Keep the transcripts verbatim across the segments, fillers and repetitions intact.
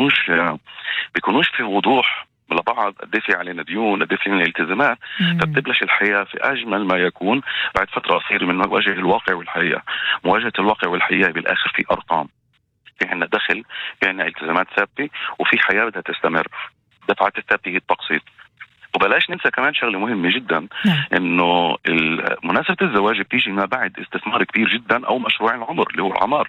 بيكونوش بيكونوش في وضوح لبعض، قد في علينا ديون، قد في علينا التزامات. فبتبلش الحياة في أجمل ما يكون بعد فترة قصيرة من مواجهة الواقع والحقيقة. مواجهة الواقع والحقيقة بالآخر في أرقام، في عنا دخل، في عنا التزامات ثابتة، وفي حياة بدها تستمر. دفعات الثابتة هي التقسيط. وبلاش ننسى كمان شغلة مهمة جدا، انه مناسبة الزواج بتيجي ما بعد استثمار كبير جدا او مشروع العمر اللي هو العمار.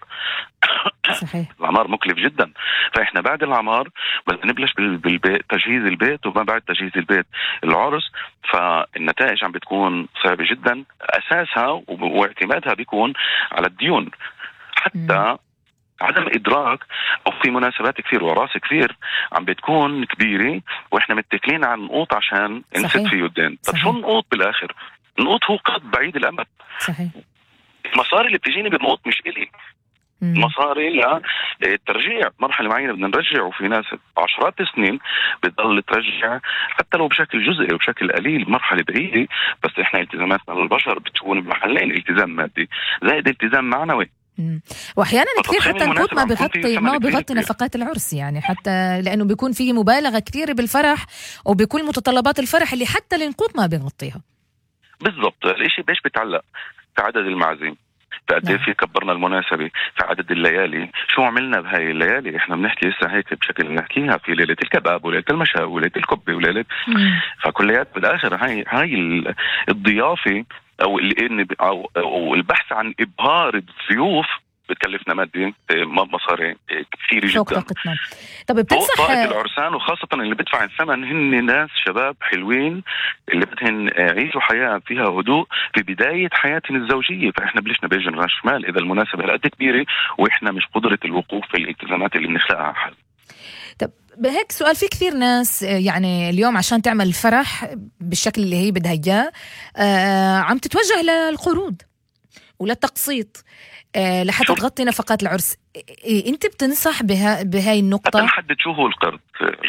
صحيح. العمار مكلف جدا، فاحنا بعد العمار بدنا نبلش بالبيت، تجهيز البيت، وما بعد تجهيز البيت العرس. فالنتائج عم بتكون صعبة جدا، اساسها واعتمادها بيكون على الديون. حتى م. عدم إدراك أو في مناسبات كثير وراس كثير عم بتكون كبيرة، وإحنا متكلين على النقوط عشان نسد فيه الدين. طب شو النقوط بالآخر؟ النقوط هو قد بعيد الأمد. صحيح. المصاري اللي بتجيني بالنقوط مش إلي، مصاري لا الترجيع مرحلة معينة بدنا نرجع، وفي ناس عشرات السنين بتضل ترجع حتى لو بشكل جزئي وبشكل قليل مرحلة بعيدة. بس إحنا التزاماتنا للبشر بتكون بمحلين، التزام مادي زائد التزام معنوي. مم. واحيانا كثير حتى النقود ما بغطي ما بغطي نفقات العرس، يعني حتى لانه بيكون فيه مبالغه كثير بالفرح وبكل متطلبات الفرح اللي حتى النقود ما بيغطيها. بالضبط. الاشي بيش بتعلق في عدد المعازيم، في قد ايه في كبرنا المناسبه، في عدد الليالي، شو عملنا بهاي الليالي. احنا بنحكي لسه هيك بشكل نحكيها في ليله الكباب وليله المشاوي وليله الكبه وليله، فكليات بالاخر هاي هاي الضيافه او اللي او, أو البحث عن ابهار الضيوف بتكلفنا مادي مصاري كثير جدا. طب بتنصح طاقة العرسان، وخاصة اللي بدفع الثمن هن ناس شباب حلوين اللي بدهن يعيشوا حياة فيها هدوء في بداية حياتهم الزوجية. فإحنا بلشنا بيجن راس شمال إذا المناسبة هالقد كبيرة وإحنا مش قدرة الوقوف في الالتزامات اللي بنخلقها حل. طب بهيك سؤال، في كثير ناس يعني اليوم عشان تعمل فرح بالشكل اللي هي بدها إياه آه عم تتوجه للقروض وللتقسيط آه لحتى تغطي نفقات العرس. إيه انت بتنصح بها بهاي النقطة؟ حتى نحدد شو هو القرض.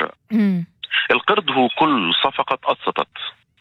القرض هو كل صفقة قسطت.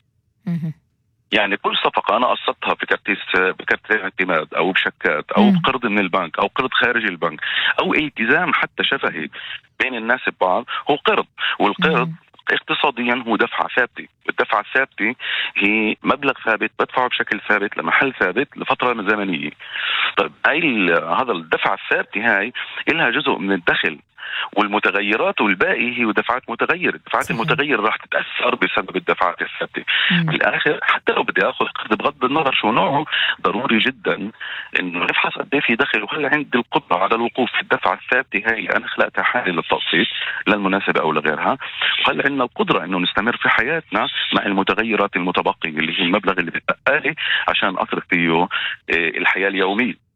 يعني كل صفقة أنا قسطتها بكرتيس بكرتين اعتماد أو بشكات أو بقرض من البنك أو قرض خارج البنك أو التزام حتى شفهي بين الناس ببعض، هو قرض. والقرض اقتصاديا هو دفعة ثابتة. الدفعة الثابتة هي مبلغ ثابت بدفعه بشكل ثابت لمحل ثابت لفترة زمنية. طيب هاي هذا الدفعة الثابتة هاي إلها جزء من الدخل، والمتغيرات والباقي هي دفعات متغيرة. الدفعات المتغيرة راح تتأثر بسبب الدفعات الثابتة. بالآخر حتى لو بدي أخذ قرض بغض النظر شو نوعه، ضروري جدا إنه نفحص قد إيه في دخل، وهل عندي القدرة على الوقوف في الدفعة الثابتة هاي أنا خلقتها حالي للتقسيط للمناسبة أو لغيرها، وهل عندنا القدرة إنه نستمر في حياتنا مع المتغيرات المتبقية اللي هي المبلغ اللي بتبقى لي عشان أصرف فيه الحياة اليومية.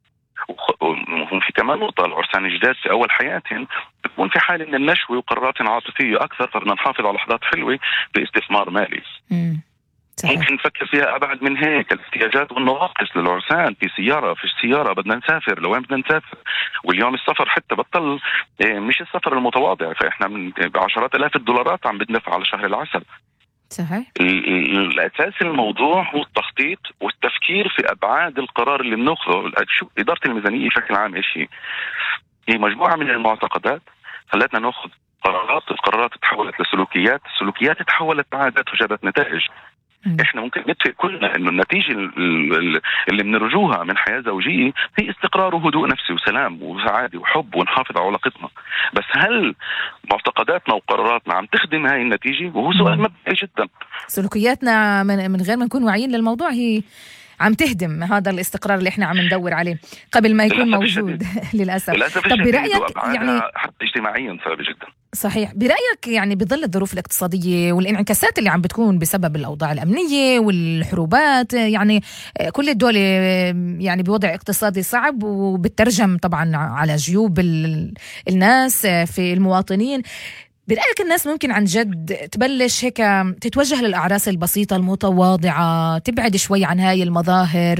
وهم في كمان نقطة، العرسان الجداد في أول حياتهم بتكون في حالة من النشوة وقرارات عاطفية أكثر، فبدنا نحافظ على لحظات حلوة باستثمار مالي. ممكن نفكر فيها أبعد من هيك، الاحتياجات والنواقص للعرسان. في سيارة في السيارة بدنا نسافر، لوين بدنا نسافر؟ واليوم السفر حتى بطل مش السفر المتواضع، فإحنا من بعشرات آلاف الدولارات عم بندفع على شهر العسل. صحيح. الأساس الموضوع هو التخطيط والتفكير في أبعاد القرار اللي بناخذه. شو إدارة الميزانية بشكل عام إيش هي؟ هي مجموعة من المعتقدات خلتنا ناخذ قرارات، القرارات تحولت لسلوكيات، السلوكيات تحولت لعادات وجابت نتائج. احنا ممكن نتفق كلنا انه النتيجة اللي بنرجوها من حياة زوجية هي استقرار وهدوء نفسي وسلام وسعادة وحب ونحافظ على علاقتنا. بس هل معتقداتنا وقراراتنا عم تخدم هاي النتيجة؟ وهو سؤال مبدئي جدا. سلوكياتنا من غير ما نكون واعيين للموضوع هي عم تهدم هذا الاستقرار اللي احنا عم ندور عليه قبل ما يكون موجود. للأسف. للأسف. طب برأيك يعني حتى اجتماعيا صعب جدا. صحيح. برأيك يعني بظل الظروف الاقتصادية والانعكاسات اللي عم بتكون بسبب الأوضاع الأمنية والحروبات، يعني كل الدول يعني بوضع اقتصادي صعب وبترجم طبعا على جيوب الناس في المواطنين، برأيك الناس ممكن عن جد تبلش هيك تتوجه للأعراس البسيطة المتواضعة، تبعد شوي عن هاي المظاهر،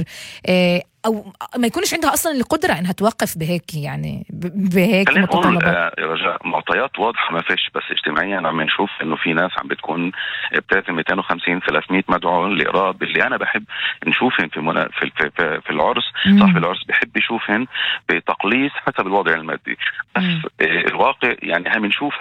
أو ما يكونش عندها أصلا القدرة إنها توقف بهيك يعني بهيك متطلبات؟ يا رجاء معطيات واضحة ما فيش، بس اجتماعيا عم نشوف إنه في ناس عم بتكون بتاعتهم مئتين وخمسين ثلاثمية مدعو لإقراض اللي أنا بحب نشوفهم في منا... في, في, في, في العرس. صاحب العرس بحب يشوفهم بتقليص حسب الوضع المادي، بس الواقع يعني هم نشوف